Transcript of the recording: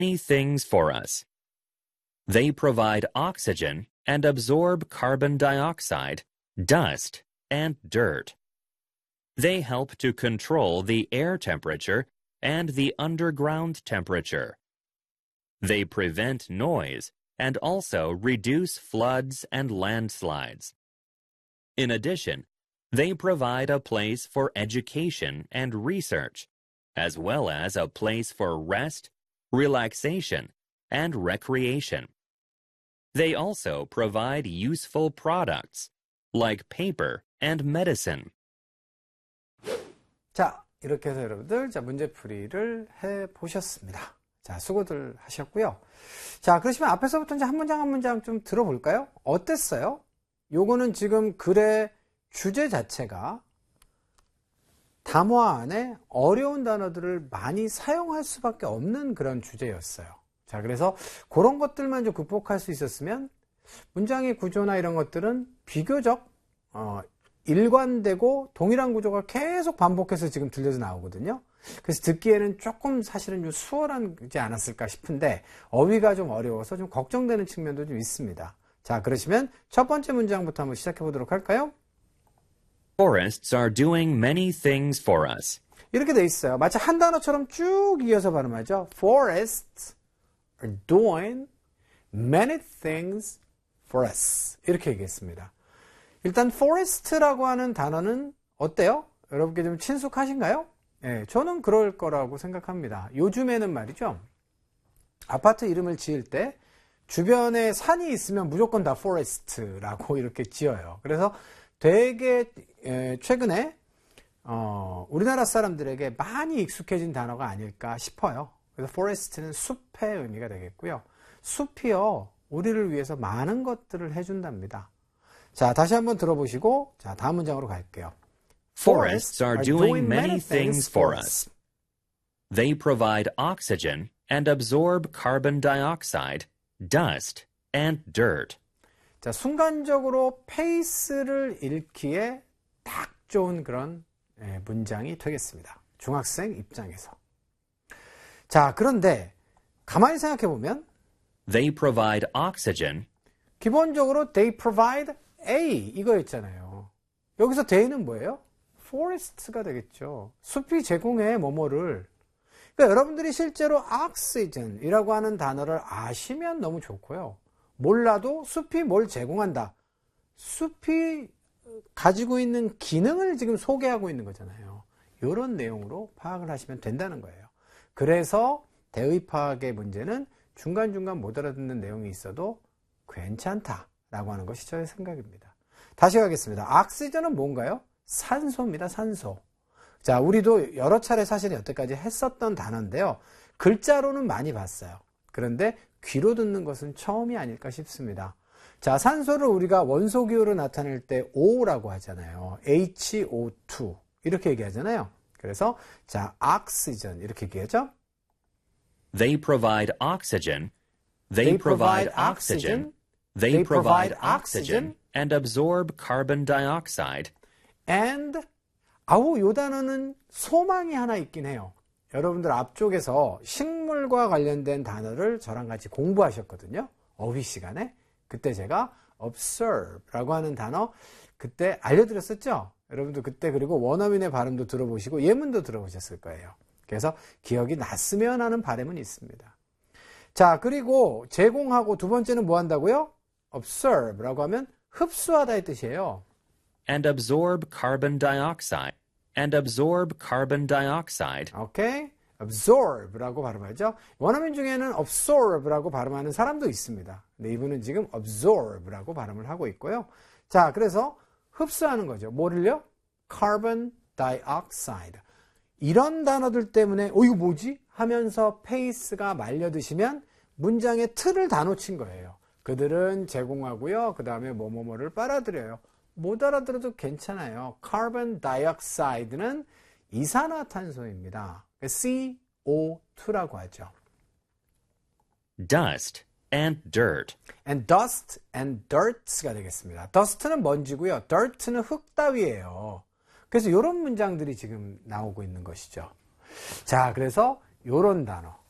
many things for us. They provide oxygen and absorb carbon dioxide, dust, and dirt. They help to control the air temperature and the underground temperature. They prevent noise and also reduce floods and landslides. In addition, they provide a place for education and research, as well as a place for rest, relaxation, and recreation. They also provide useful products, like paper and medicine. 자, 이렇게 해서 여러분들 문제풀이를 해보셨습니다. 자, 수고들 하셨고요. 자, 그러시면 앞에서부터 이제 한 문장 한 문장 좀 들어볼까요? 어땠어요? 요거는 지금 글의 주제 자체가 담화 안에 어려운 단어들을 많이 사용할 수밖에 없는 그런 주제였어요. 자, 그래서 그런 것들만 좀 극복할 수 있었으면 문장의 구조나 이런 것들은 비교적 일관되고 동일한 구조가 계속 반복해서 지금 들려서 나오거든요. 그래서 듣기에는 조금 사실은 좀 수월하지 않았을까 싶은데 어휘가 좀 어려워서 좀 걱정되는 측면도 좀 있습니다. 자, 그러시면 첫 번째 문장부터 한번 시작해 보도록 할까요? Forests are doing many things for us. 이렇게 돼 있어요. 마치 한 단어처럼 쭉 이어서 발음하죠. Forests are doing many things for us. 이렇게 얘기했습니다. 일단 forest라고 하는 단어는 어때요? 여러분께 좀 친숙하신가요? 네, 저는 그럴 거라고 생각합니다. 요즘에는 말이죠. 아파트 이름을 지을 때 주변에 산이 있으면 무조건 다 forest라고 이렇게 지어요. 그래서 되게 최근에 우리나라 사람들에게 많이 익숙해진 단어가 아닐까 싶어요. 그래서 forest는 숲의 의미가 되겠고요. 숲이요, 우리를 위해서 많은 것들을 해준답니다. 자, 다시 한번 들어보시고, 자, 다음 문장으로 갈게요. Forests are doing many things for us. They provide oxygen and absorb carbon dioxide, dust, and dirt. 자, 순간적으로 페이스를 읽기에 딱 좋은 그런 문장이 되겠습니다. 중학생 입장에서. 자, 그런데 가만히 생각해 보면 They provide oxygen. 기본적으로 they provide A 이거였잖아요. 여기서 they는 뭐예요? forest가 되겠죠. 숲이 제공해 뭐뭐를. 그러니까 여러분들이 실제로 oxygen이라고 하는 단어를 아시면 너무 좋고요. 몰라도 숲이 뭘 제공한다. 숲이 가지고 있는 기능을 지금 소개하고 있는 거잖아요. 이런 내용으로 파악을 하시면 된다는 거예요. 그래서 대의 파악의 문제는 중간중간 못 알아듣는 내용이 있어도 괜찮다라고 하는 것이 저의 생각입니다. 다시 가겠습니다. 옥시전은 뭔가요? 산소입니다. 산소. 자, 우리도 여러 차례 사실 여태까지 했었던 단어인데요. 글자로는 많이 봤어요. 그런데 귀로 듣는 것은 처음이 아닐까 싶습니다. 자, 산소를 우리가 원소 기호로 나타낼 때 O라고 하잖아요. HO2 이렇게 얘기하잖아요. 그래서 자, oxygen 이렇게 얘기하죠. They provide oxygen. They provide oxygen. They provide oxygen and absorb carbon dioxide. And 요 단어는 소망이 하나 있긴 해요. 여러분들 앞쪽에서 식물과 관련된 단어를 저랑 같이 공부하셨거든요. 어휘 시간에. 그때 제가 observe라고 하는 단어 그때 알려드렸었죠. 여러분들 그때 그리고 원어민의 발음도 들어보시고 예문도 들어보셨을 거예요. 그래서 기억이 났으면 하는 바람은 있습니다. 자, 그리고 제공하고 두 번째는 뭐 한다고요? observe라고 하면 흡수하다의 뜻이에요. And absorb carbon dioxide. And absorb carbon dioxide. 오케이. absorb라고 발음하죠. 원어민 중에는 absorb라고 발음하는 사람도 있습니다. 근데 이분은 지금 absorb라고 발음을 하고 있고요. 자, 그래서 흡수하는 거죠. 뭐를요? carbon dioxide. 이런 단어들 때문에 이거 뭐지? 하면서 페이스가 말려드시면 문장의 틀을 다 놓친 거예요. 그들은 제공하고요. 그 다음에 뭐뭐뭐를 빨아들여요. 못 알아들어도 괜찮아요. carbon dioxide는 이산화탄소입니다. CO2라고 하죠. Dust and dirt. And dust and dirt가 되겠습니다. dust는 먼지고요. dirt는 흙 따위예요. 그래서 이런 문장들이 지금 나오고 있는 것이죠. 자, 그래서 이런 단어.